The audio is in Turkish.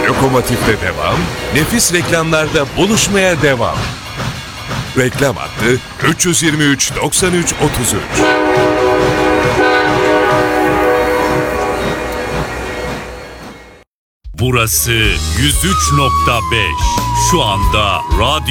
Lokomotif'te devam, nefis reklamlarda buluşmaya devam. Reklam hattı 323 93 33. Burası 103.5. Şu anda radyo